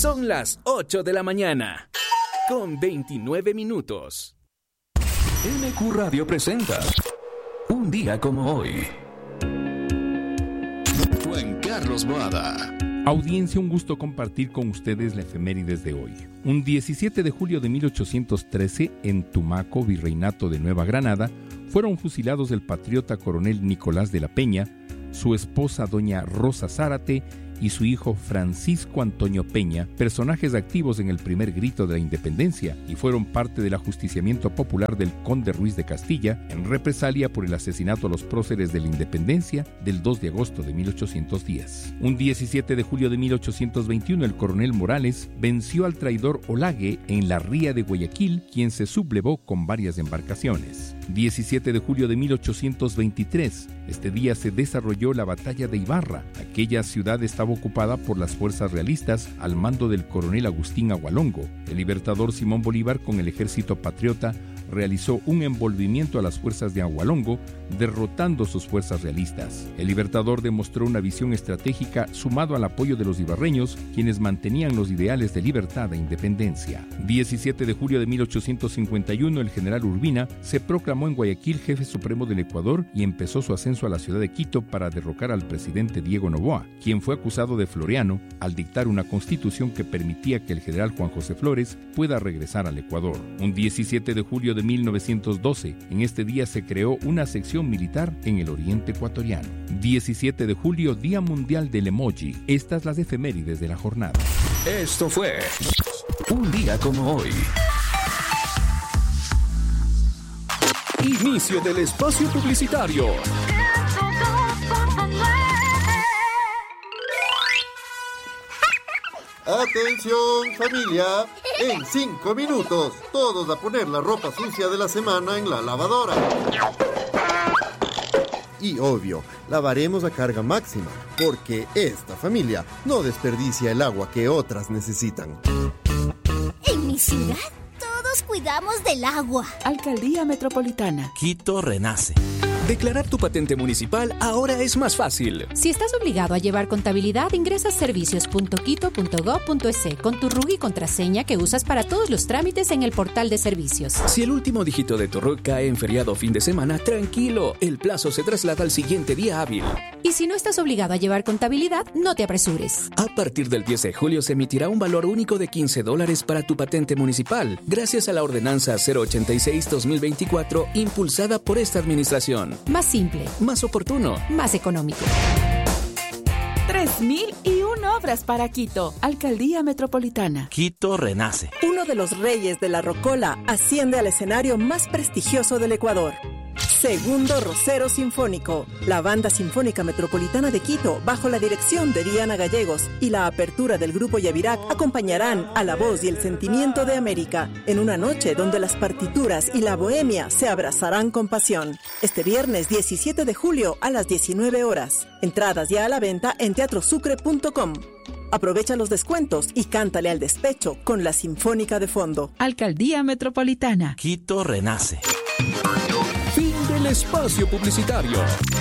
Son las 8 de la mañana, con 29 minutos. MQ Radio presenta Un día como hoy. Juan Carlos Boada. Audiencia, un gusto compartir con ustedes la efemérides de hoy. Un 17 de julio de 1813, en Tumaco, Virreinato de Nueva Granada, fueron fusilados el patriota coronel Nicolás de la Peña, su esposa doña Rosa Zárate y su hijo Francisco Antonio Peña, personajes activos en el primer grito de la independencia, y fueron parte del ajusticiamiento popular del conde Ruiz de Castilla en represalia por el asesinato a los próceres de la independencia del 2 de agosto de 1810. Un 17 de julio de 1821, el coronel Morales venció al traidor Olague en la ría de Guayaquil, quien se sublevó con varias embarcaciones. 17 de julio de 1823, este día se desarrolló la batalla de Ibarra. Aquella ciudad estaba ocupada por las fuerzas realistas al mando del coronel Agustín Agualongo. El libertador Simón Bolívar, con el ejército patriota, realizó un envolvimiento a las fuerzas de Agualongo, derrotando sus fuerzas realistas. El libertador demostró una visión estratégica sumado al apoyo de los ibarreños, quienes mantenían los ideales de libertad e independencia. 17 de julio de 1851, el general Urbina se proclamó en Guayaquil jefe supremo del Ecuador y empezó su ascenso a la ciudad de Quito para derrocar al presidente Diego Noboa, quien fue acusado de floreano al dictar una constitución que permitía que el general Juan José Flores pueda regresar al Ecuador. Un 17 de julio de 1912, en este día se creó una sección militar en el oriente ecuatoriano. 17 de julio, Día Mundial del Emoji. Estas las efemérides de la jornada. Esto fue Un día como hoy. Inicio del espacio publicitario. Atención familia, en 5 minutos, todos a poner la ropa sucia de la semana en la lavadora. Y obvio, lavaremos a carga máxima, porque esta familia no desperdicia el agua que otras necesitan. En mi ciudad, todos cuidamos del agua. Alcaldía Metropolitana. Quito renace. Declarar tu patente municipal ahora es más fácil. Si estás obligado a llevar contabilidad, ingresa a servicios.quito.gov.es con tu RUC y contraseña que usas para todos los trámites en el portal de servicios. Si el último dígito de tu RUC cae en feriado o fin de semana, tranquilo, el plazo se traslada al siguiente día hábil. Y si no estás obligado a llevar contabilidad, no te apresures. A partir del 10 de julio se emitirá un valor único de $15 para tu patente municipal, gracias a la ordenanza 086-2024 impulsada por esta administración. Más simple, más oportuno, más económico. 3001 obras para Quito. Alcaldía Metropolitana. Quito renace. Uno de los reyes de la rocola asciende al escenario más prestigioso del Ecuador. Segundo Rocero Sinfónico. La Banda Sinfónica Metropolitana de Quito, bajo la dirección de Diana Gallegos y la apertura del Grupo Yavirac, acompañarán a la voz y el sentimiento de América en una noche donde las partituras y la bohemia se abrazarán con pasión. Este viernes 17 de julio a las 19 horas. Entradas ya a la venta en teatrosucre.com. Aprovecha los descuentos y cántale al despecho con la Sinfónica de fondo. Alcaldía Metropolitana. Quito renace. Fin del espacio publicitario.